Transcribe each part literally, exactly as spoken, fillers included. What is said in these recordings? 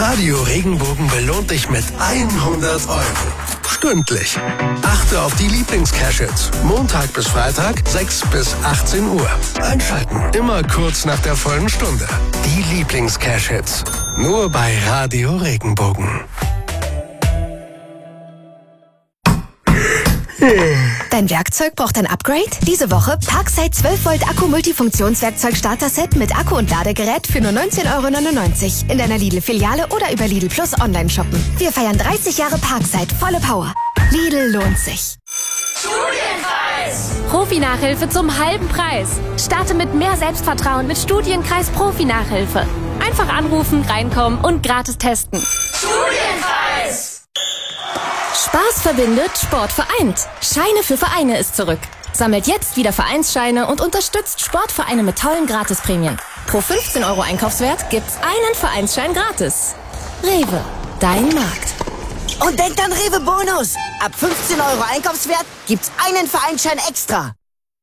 Radio Regenbogen belohnt dich mit hundert Euro. Stündlich. Achte auf die Lieblings-Cash-Hits. Montag bis Freitag, sechs bis achtzehn Uhr. Einschalten, immer kurz nach der vollen Stunde. Die Lieblings-Cash-Hits. Nur bei Radio Regenbogen. Dein Werkzeug braucht ein Upgrade? Diese Woche Parkside zwölf Volt Akku-Multifunktionswerkzeug Starter-Set mit Akku und Ladegerät für nur neunzehn Euro neunundneunzig. In deiner Lidl-Filiale oder über Lidl Plus online shoppen. Wir feiern dreißig Jahre Parkside, volle Power. Lidl lohnt sich. Studienkreis! Profi-Nachhilfe zum halben Preis. Starte mit mehr Selbstvertrauen mit Studienkreis Profi-Nachhilfe. Einfach anrufen, reinkommen und gratis testen. Studienkreis! Spaß verbindet, Sport vereint. Scheine für Vereine ist zurück. Sammelt jetzt wieder Vereinsscheine und unterstützt Sportvereine mit tollen Gratisprämien. Pro fünfzehn Euro Einkaufswert gibt's einen Vereinsschein gratis. Rewe, dein Markt. Und denkt an Rewe Bonus. Ab fünfzehn Euro Einkaufswert gibt's einen Vereinsschein extra.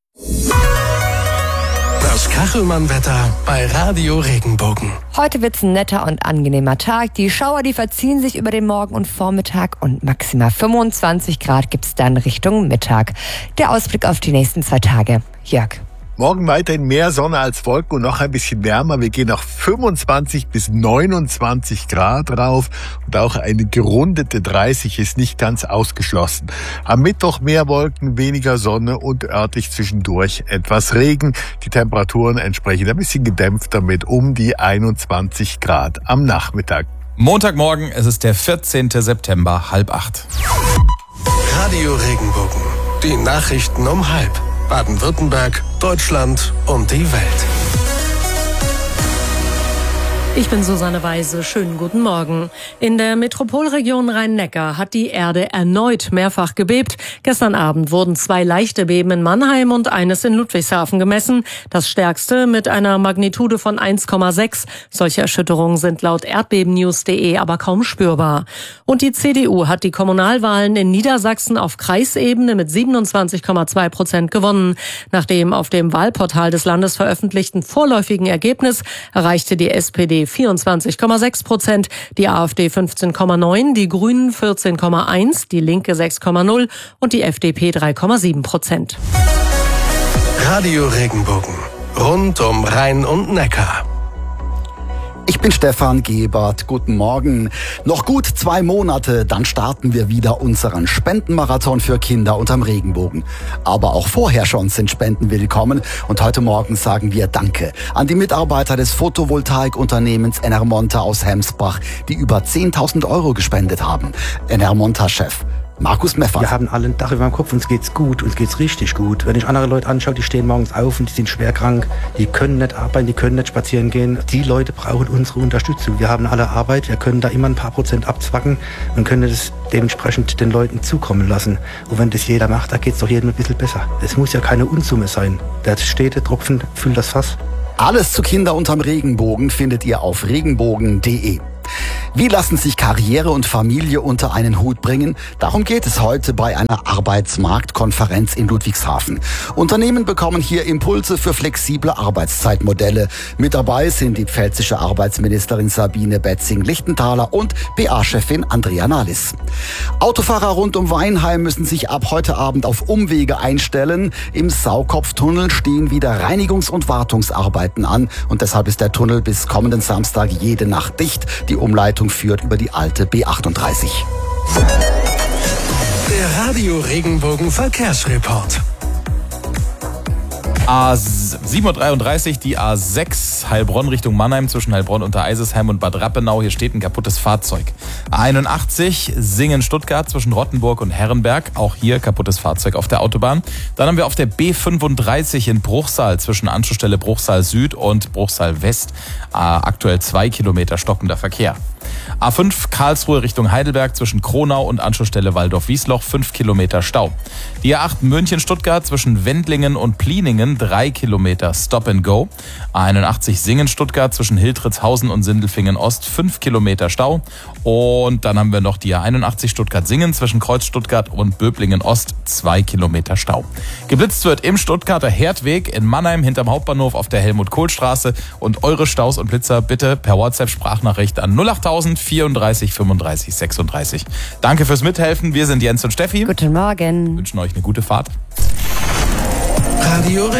Das Kachelmann-Wetter bei Radio Regenbogen. Heute wird's ein netter und angenehmer Tag. Die Schauer, die verziehen sich über den Morgen und Vormittag und maximal fünfundzwanzig Grad gibt's dann Richtung Mittag. Der Ausblick auf die nächsten zwei Tage. Jörg. Morgen weiterhin mehr Sonne als Wolken und noch ein bisschen wärmer. Wir gehen auf fünfundzwanzig bis neunundzwanzig Grad rauf und auch eine gerundete dreißig ist nicht ganz ausgeschlossen. Am Mittwoch mehr Wolken, weniger Sonne und örtlich zwischendurch etwas Regen. Die Temperaturen entsprechend ein bisschen gedämpfter mit um die einundzwanzig Grad am Nachmittag. Montagmorgen, es ist der vierzehnten September, halb acht. Radio Regenbogen. Die Nachrichten um halb. Baden-Württemberg, Deutschland und die Welt. Ich bin Susanne Weise. Schönen guten Morgen. In der Metropolregion Rhein-Neckar hat die Erde erneut mehrfach gebebt. Gestern Abend wurden zwei leichte Beben in Mannheim und eines in Ludwigshafen gemessen. Das stärkste mit einer Magnitude von eins Komma sechs. Solche Erschütterungen sind laut erdbebennews punkt de aber kaum spürbar. Und die C D U hat die Kommunalwahlen in Niedersachsen auf Kreisebene mit siebenundzwanzig Komma zwei Prozent gewonnen. Nach dem auf dem Wahlportal des Landes veröffentlichten vorläufigen Ergebnis erreichte die S P D vierundzwanzig Komma sechs Prozent, die AfD fünfzehn Komma neun, die Grünen vierzehn Komma eins, die Linke sechs Komma null und die F D P drei Komma sieben Prozent. Radio Regenbogen. Rund um Rhein und Neckar. Ich bin Stefan Gebert. Guten Morgen. Noch gut zwei Monate, dann starten wir wieder unseren Spendenmarathon für Kinder unterm Regenbogen. Aber auch vorher schon sind Spenden willkommen und heute Morgen sagen wir Danke an die Mitarbeiter des Photovoltaikunternehmens Enermonta aus Hemsbach, die über zehntausend Euro gespendet haben. Enermonta-Chef Markus Meffert. Wir haben alle ein Dach über dem Kopf, uns geht's gut, uns geht's richtig gut. Wenn ich andere Leute anschaue, die stehen morgens auf und die sind schwer krank, die können nicht arbeiten, die können nicht spazieren gehen. Die Leute brauchen unsere Unterstützung. Wir haben alle Arbeit, wir können da immer ein paar Prozent abzwacken und können das dementsprechend den Leuten zukommen lassen. Und wenn das jeder macht, da geht's doch jedem ein bisschen besser. Es muss ja keine Unsumme sein. Der stete Tropfen füllt das Fass. Alles zu Kinder unterm Regenbogen findet ihr auf regenbogen punkt de. Wie lassen sich Karriere und Familie unter einen Hut bringen? Darum geht es heute bei einer Arbeitsmarktkonferenz in Ludwigshafen. Unternehmen bekommen hier Impulse für flexible Arbeitszeitmodelle. Mit dabei sind die pfälzische Arbeitsministerin Sabine Betzing-Lichtenthaler und P A-Chefin Andrea Nahlis. Autofahrer rund um Weinheim müssen sich ab heute Abend auf Umwege einstellen. Im Saukopftunnel stehen wieder Reinigungs- und Wartungsarbeiten an und deshalb ist der Tunnel bis kommenden Samstag jede Nacht dicht. Die Umleitung führt über die alte B achtunddreißig. Der Radio Regenbogen Verkehrsreport. A siebenhundertdreiunddreißig, die A sechs, Heilbronn Richtung Mannheim zwischen Heilbronn unter Eisesheim und Bad Rappenau. Hier steht ein kaputtes Fahrzeug. A einundachtzig, Singen-Stuttgart zwischen Rottenburg und Herrenberg. Auch hier kaputtes Fahrzeug auf der Autobahn. Dann haben wir auf der B fünfunddreißig in Bruchsal zwischen Anschlussstelle Bruchsal Süd und Bruchsal West. Aktuell zwei Kilometer stockender Verkehr. A fünf Karlsruhe Richtung Heidelberg zwischen Kronau und Anschlussstelle Waldorf-Wiesloch, fünf Kilometer Stau. Die A acht München-Stuttgart zwischen Wendlingen und Pliningen. Singen drei Kilometer Stop and Go. A einundachtzig Singen-Stuttgart zwischen Hiltritzhausen und Sindelfingen-Ost fünf Kilometer Stau. Und dann haben wir noch die A einundachtzig Stuttgart-Singen zwischen Kreuz Stuttgart und Böblingen-Ost zwei Kilometer Stau. Geblitzt wird im Stuttgarter Herdweg, in Mannheim hinterm Hauptbahnhof auf der Helmut-Kohl-Straße. Und eure Staus und Blitzer bitte per WhatsApp-Sprachnachricht an null achttausend vierunddreißig fünfunddreißig sechsunddreißig. Danke fürs Mithelfen. Wir sind Jens und Steffi. Guten Morgen. Wünschen euch eine gute Fahrt. Radio